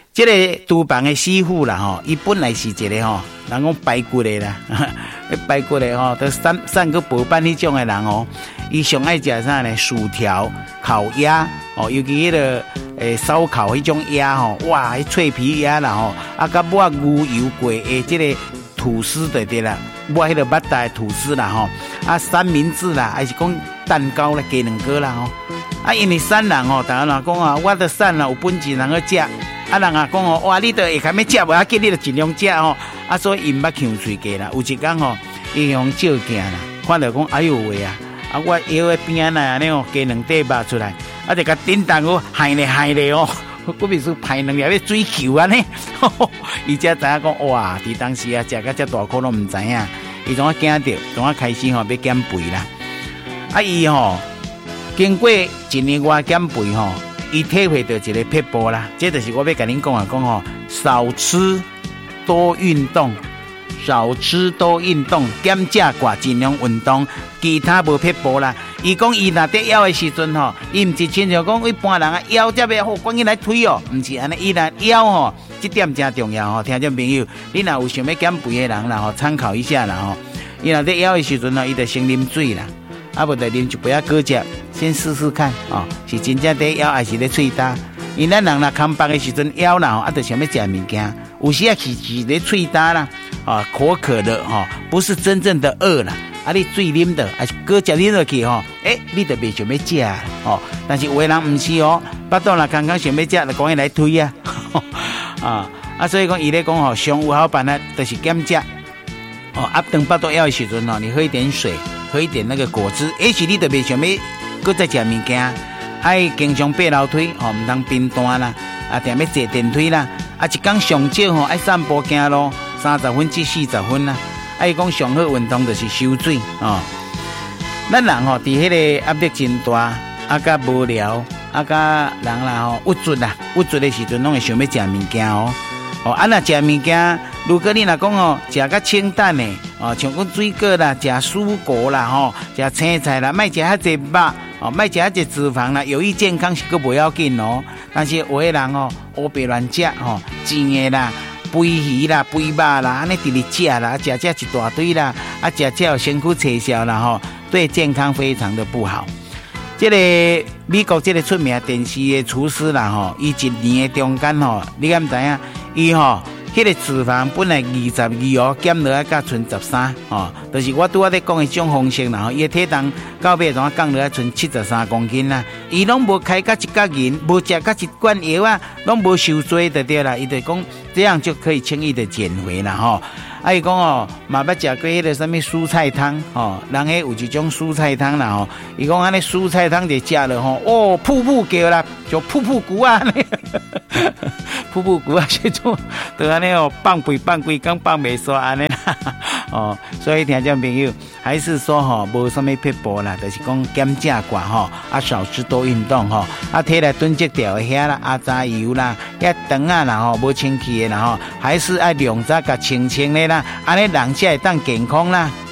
这个厨房的师傅啦吼，伊本来是一个吼，人讲排骨的啦，排骨的吼，都散个薄板迄种的人哦。伊上爱食啥呢？薯条、烤鸭哦，尤其迄个烧烤迄种鸭吼，哇，迄脆皮鸭啦吼，啊，甲抹牛油过的这个吐司对啦，抹迄个捌大的吐司啦吼，啊，三明治啦，还是讲蛋糕啦、鸡卵糕啦吼，啊，因为散人吼，大家人讲啊，我的散啦有本钱人去食。啊，人啊讲哦，哇，你都会较要食，无要紧，你就尽量食吼。啊，所以因捌呛嘴过啦。有一天吼，伊用照镜啦，看到讲，哎呦喂啊！啊，我腰的边啊安尼哦，加两块肉出来，啊，就甲叮当哦，害咧哦，我别说排两粒水球安尼，伊才知影讲，哇！伫当时啊，食到遮大颗都唔知影，伊总啊惊着，总啊开始吼要减肥啦。啊，伊吼经过一年外减肥吼。伊体会到一个撇步啦，这就是我要跟您讲啊，讲吼，少吃多运动，少吃多运动，减食寡尽量运动，其他无撇步啦。伊讲伊若得腰的时阵吼，伊唔是亲像讲一般人啊腰这边好赶紧来推哦，唔是安尼，伊若腰吼，这点真重要吼，听众朋友，你若有想要减肥的人啦吼，参考一下啦吼，伊若得腰的时阵吼，伊就先啉水啦。啊，不得啉一杯果汁，先试试看哦，是真正在腰还是在喙焦？因咱人若空腹的时阵腰啦，啊，就想要食物件，有时啊是在喙焦啦，啊，渴的哈，不是真正的饿啦。啊，你水啉的，还是果汁啉落去吼，你就袂想要食啦，哦。但是有的人唔是哦，巴肚若刚刚想要食，就赶紧来推啊，所以讲伊咧讲吼，上有好办啊，就是减食。哦，啊，等巴肚枵的时阵哦，你喝一点水。喝一点那个果汁，是你特别想要，搁再食物件，爱经常爬楼梯，吼，唔通平单啦，啊，定要坐电梯啦，啊，一天上少吼爱散步行路30分至40分啦，伊讲上好运动就是游水哦。咱人吼，伫迄个压力真大，啊，甲无聊，啊，甲人啦吼，郁卒的时阵，拢会想要食物件哦。哦，啊，若食物件，如果你若讲哦，食较清淡的哦，像讲水果啦，食蔬果啦，吼，食青菜啦，莫食遐济肉，哦，莫食遐济脂肪啦，有益健康是个不要紧哦。但是有的人哦，乌白乱食吼，煎的啦、肥鱼啦、肥肉啦，安尼直直食啦，食一大堆啦，啊，食有身躯切消啦，吼，对健康非常的不好。这个美国这个出名电视的厨师啦，吼，伊一年的中间吼，你敢知影？伊吼，迄个脂肪本来22哦，减落来甲剩13哦，就是我拄仔咧讲的种方式啦吼，伊的体重到尾怎降落来剩73公斤啦，伊拢无开甲一角银，无食甲一罐药啊，拢无受罪就对啦，伊就讲这样就可以轻易的减肥啦吼。啊，伊讲哦，嘛捌食过迄个什么蔬菜汤吼，人迄有一种蔬菜汤啦吼，伊讲安尼蔬菜汤就食了吼，哦，噗噗叫啦，就噗噗鼓啊，噗噗鼓啊，这种就安尼哦，放屁讲放袂煞安尼啦，哦，所以听众朋友还是说吼，无什么撇步啦，就是讲减食寡吼，啊少吃多运动吼，啊体来囤积掉的遐啦，阿杂油啦，遐肠啊啦吼，无清气的啦吼，还是爱量早甲清清的啦，安尼人才会当健康啦。